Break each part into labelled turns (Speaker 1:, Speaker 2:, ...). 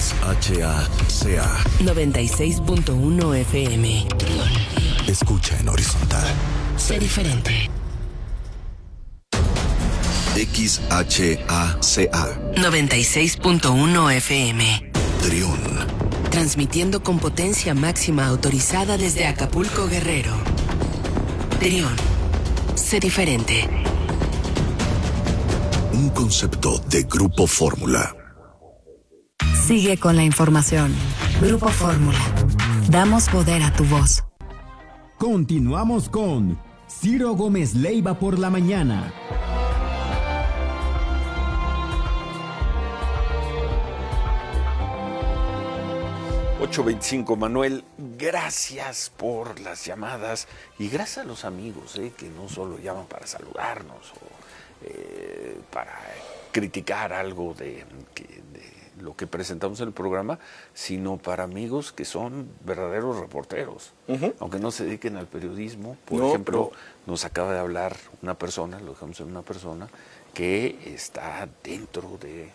Speaker 1: XHACA
Speaker 2: 96.1 FM.
Speaker 1: Escucha en horizontal.
Speaker 2: Sé diferente.
Speaker 1: XHACA
Speaker 2: 96.1 FM.
Speaker 1: Triún.
Speaker 2: Transmitiendo con potencia máxima autorizada desde Acapulco, Guerrero. Triún. Sé diferente.
Speaker 1: Un concepto de Grupo Fórmula.
Speaker 3: Sigue con la información. Grupo Fórmula. Damos poder a tu voz.
Speaker 4: Continuamos con Ciro Gómez Leiva por la mañana.
Speaker 5: .25, Manuel, gracias por las llamadas y gracias a los amigos que no solo llaman para saludarnos o para criticar algo de lo que presentamos en el programa, sino para amigos que son verdaderos reporteros, aunque no se dediquen al periodismo. Por ejemplo, nos acaba de hablar una persona, lo dejamos en una persona, que está dentro de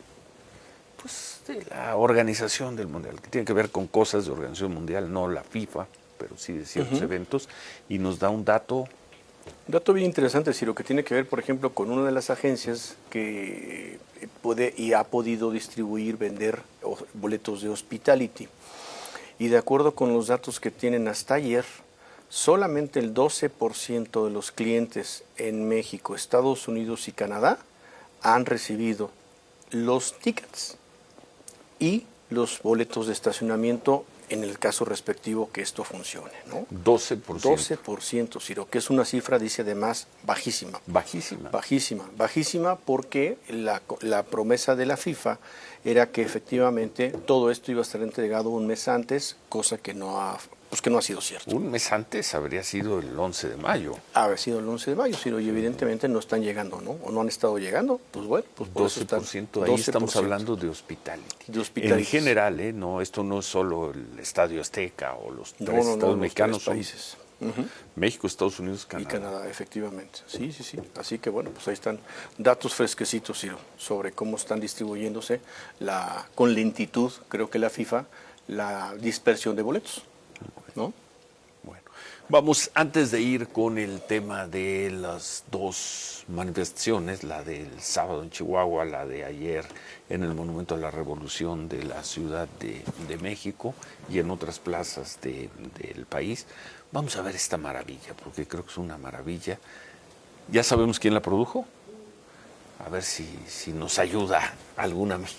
Speaker 5: la organización del Mundial, que tiene que ver con cosas de organización mundial, no la FIFA, pero sí de ciertos eventos, y nos da un dato.
Speaker 6: Un dato bien interesante, Ciro, que tiene que ver, por ejemplo, con una de las agencias que puede y ha podido distribuir, vender boletos de hospitality. Y de acuerdo con los datos que tienen hasta ayer, solamente el 12% de los clientes en México, Estados Unidos y Canadá han recibido los tickets y los boletos de estacionamiento en el caso respectivo que esto funcione, ¿no?
Speaker 5: 12%.
Speaker 6: 12%, Ciro, que es una cifra, dice además, bajísima.
Speaker 5: Bajísima.
Speaker 6: Bajísima porque la promesa de la FIFA era que efectivamente todo esto iba a estar entregado un mes antes, cosa que no ha sido cierto.
Speaker 5: Un mes antes habría sido el 11 de mayo.
Speaker 6: Habría sido el 11 de mayo, Ciro, y evidentemente no están llegando, ¿no? O no han estado llegando, pues bueno, pues por
Speaker 5: 12%,
Speaker 6: eso están,
Speaker 5: ahí 12%. Estamos hablando de hospitality.
Speaker 6: En
Speaker 5: general, no, esto no es solo el Estadio Azteca o los tres estados mexicanos,
Speaker 6: los 3 países.
Speaker 5: México, Estados Unidos, Canadá.
Speaker 6: Y Canadá, efectivamente. Sí. Así que bueno, pues ahí están datos fresquecitos, Ciro, sobre cómo están distribuyéndose con lentitud, creo que la FIFA, la dispersión de boletos, ¿no?
Speaker 5: Bueno, vamos, antes de ir con el tema de las dos manifestaciones, la del sábado en Chihuahua, la de ayer en el Monumento a la Revolución de la Ciudad de México y en otras plazas del país, vamos a ver esta maravilla, porque creo que es una maravilla. ¿Ya sabemos quién la produjo? A ver si nos ayuda algún amigo